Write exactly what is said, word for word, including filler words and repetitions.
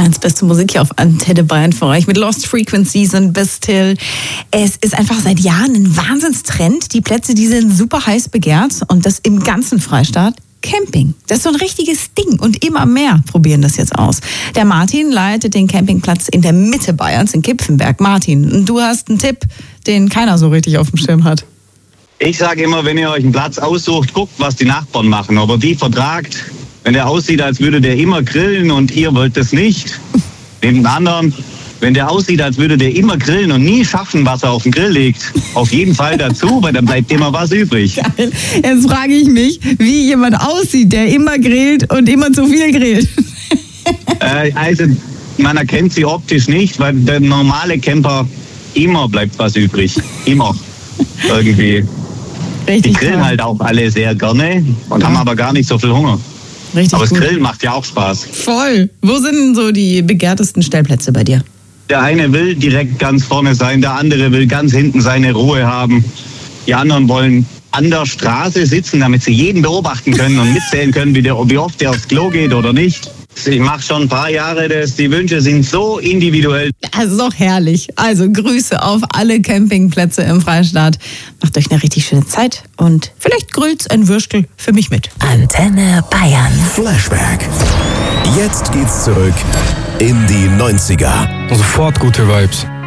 eins beste Musik hier auf Antenne Bayern für euch mit Lost Frequencies und Bastille. Es ist einfach seit Jahren ein Wahnsinnstrend. Die Plätze, die sind super heiß begehrt und das im ganzen Freistaat. Camping, das ist so ein richtiges Ding und immer mehr probieren das jetzt aus. Der Martin leitet den Campingplatz in der Mitte Bayerns in Kipfenberg. Martin, du hast einen Tipp, den keiner so richtig auf dem Schirm hat. Ich sage immer, wenn ihr euch einen Platz aussucht, guckt, was die Nachbarn machen. Aber die vertragt, wenn der aussieht, als würde der immer grillen und ihr wollt das nicht. Neben den anderen, wenn der aussieht, als würde der immer grillen und nie schaffen, was er auf den Grill legt, auf jeden Fall dazu, weil dann bleibt immer was übrig. Geil. Jetzt frage ich mich, wie jemand aussieht, der immer grillt und immer zu viel grillt. äh, also, man erkennt sie optisch nicht, weil der normale Camper, immer bleibt was übrig. Immer. Irgendwie. Richtig die grillen toll. halt auch alle sehr gerne und ja. haben aber gar nicht so viel Hunger. Richtig aber das gut. Grillen macht ja auch Spaß. Voll. Wo sind denn so die begehrtesten Stellplätze bei dir? Der eine will direkt ganz vorne sein, der andere will ganz hinten seine Ruhe haben. Die anderen wollen an der Straße sitzen, damit sie jeden beobachten können und mitzählen können, wie, der, wie oft der aufs Klo geht oder nicht. Ich mache schon ein paar Jahre das. Die Wünsche sind so individuell. Das ist doch herrlich. Also Grüße auf alle Campingplätze im Freistaat. Macht euch eine richtig schöne Zeit und vielleicht grillt's ein Würstel für mich mit. Antenne Bayern. Flashback. Jetzt geht's zurück in die neunziger. Sofort gute Vibes.